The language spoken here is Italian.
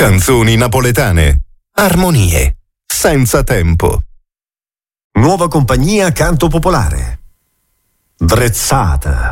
Canzoni napoletane. Armonie. Senza tempo. Nuova compagnia Canto Popolare. Drezzata.